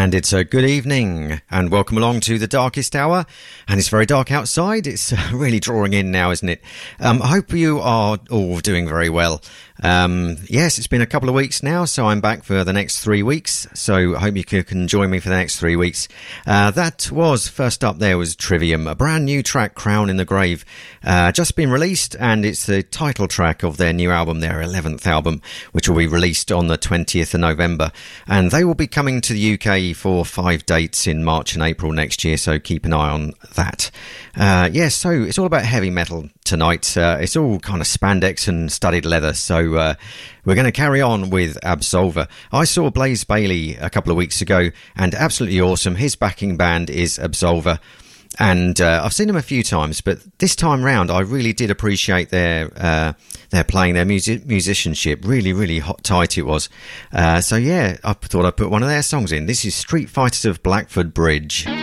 And it's a good evening and welcome along to the darkest hour. And it's very dark outside. It's really drawing in now, isn't it? I hope you are all doing very well. Yes, it's been a couple of weeks now, so I'm back for the next 3 weeks. So I hope you can join me for the next 3 weeks. That was, first up there was Trivium, a brand new track, Crown in the Grave, just been released, and it's the title track of their new album, their 11th album, which will be released on the 20th of November. And they will be coming to the UK for 5 dates in March and April next year, so keep an eye on that. Yes, so it's all about heavy metal tonight. It's all kind of spandex and studded leather, so we're going to carry on with Absolver. I saw Blaze Bayley a couple of weeks ago, and absolutely awesome. His backing band is Absolver, and I've seen them a few times, but this time round I really did appreciate their playing, their musicianship. Really hot tight it was. So yeah, I thought I'd put one of their songs in. This is Street Fighters of Blackford Bridge.